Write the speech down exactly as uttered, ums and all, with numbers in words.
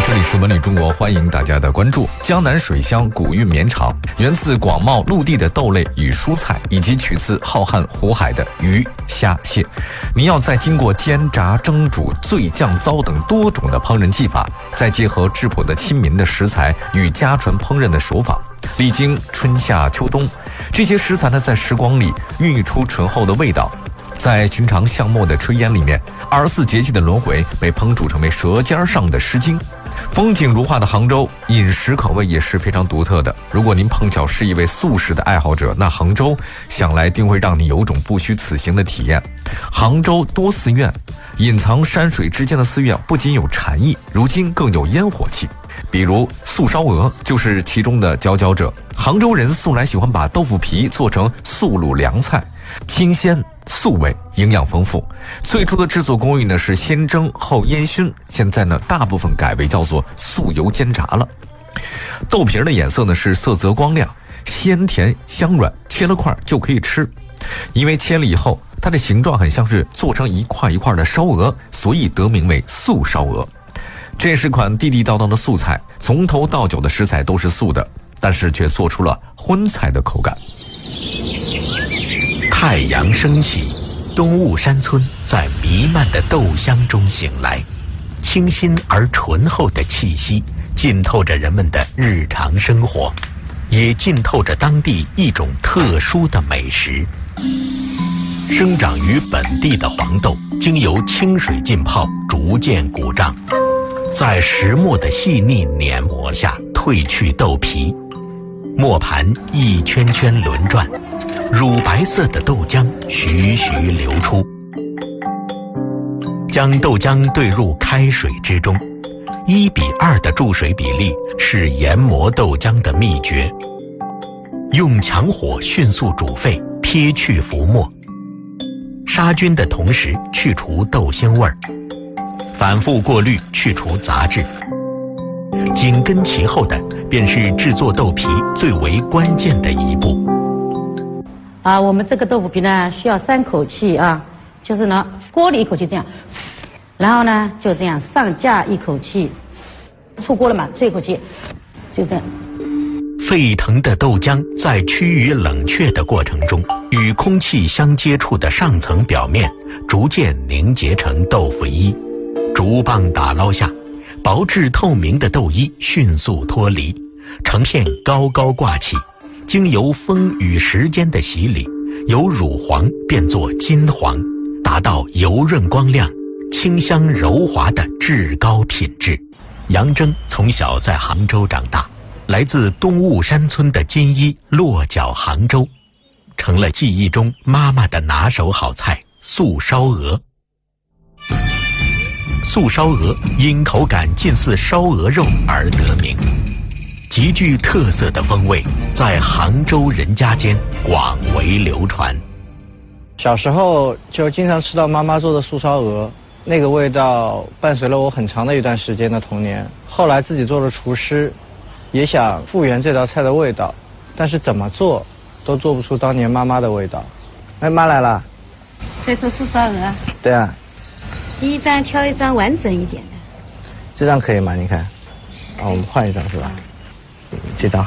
这里是文旅中国，欢迎大家的关注。江南水乡古韵绵长，源自广袤陆地的豆类与蔬菜，以及取自浩瀚湖海的鱼、虾、蟹。您要在经过煎炸、蒸煮、醉、酱、糟等多种的烹饪技法，再结合质朴的亲民的食材与家传烹饪的手法，历经春夏秋冬，这些食材呢，在时光里孕育出醇厚的味道。在寻常巷陌的炊烟里面，二十四节气的轮回被烹煮成为舌尖上的诗经。风景如画的杭州，饮食口味也是非常独特的。如果您碰巧是一位素食的爱好者，那杭州想来定会让你有种不虚此行的体验。杭州多寺院，隐藏山水之间的寺院不仅有禅意，如今更有烟火气。比如素烧鹅就是其中的佼佼者。杭州人素来喜欢把豆腐皮做成素卤凉菜，清鲜素味，营养丰富。最初的制作工艺呢是先蒸后烟熏，现在呢大部分改为叫做素油煎炸了。豆皮的颜色呢是色泽光亮，鲜甜香软，切了块就可以吃。因为切了以后它的形状很像是做成一块一块的烧鹅，所以得名为素烧鹅。这是款地地道道的素菜，从头到脚的食材都是素的，但是却做出了荤菜的口感。 太阳升起，东雾山村在弥漫的豆香中醒来，清新而醇厚的气息浸透着人们的日常生活，也浸透着当地一种特殊的美食。生长于本地的黄豆经由清水浸泡，逐渐鼓胀，在石磨的细腻碾磨下褪去豆皮，磨盘一圈圈轮转，乳白色的豆浆徐徐流出。将豆浆兑入开水之中，一比二的注水比例是研磨豆浆的秘诀。用强火迅速煮沸，撇去浮沫，杀菌的同时去除豆腥味儿，反复过滤去除杂质。紧跟其后的便是制作豆皮最为关键的一步。 啊，我们这个豆腐皮呢需要三口气啊，就是呢锅里一口气这样，然后呢就这样上架一口气，出锅了嘛，这一口气就这样。 沸腾的豆浆在趋于冷却的过程中，与空气相接触的上层表面逐渐凝结成豆腐衣，竹棒打捞下，薄质透明的豆衣迅速脱离，成片高高挂起，经由风与时间的洗礼，由乳黄变作金黄，达到油润光亮、清香柔滑的至高品质。杨铮从小在杭州长大，来自东雾山村的金衣落脚杭州，成了记忆中妈妈的拿手好菜素烧鹅。素烧鹅因口感近似烧鹅肉而得名，极具特色的风味在杭州人家间广为流传。 小时候就经常吃到妈妈做的素烧鹅，那个味道伴随了我很长的一段时间的童年。后来自己做了厨师，也想复原这道菜的味道，但是怎么做都做不出当年妈妈的味道。哎，妈来了。 在做素烧鹅。 对啊。 第一张挑一张完整一点的。 这张可以吗？你看。啊，我们换一张是吧？这张。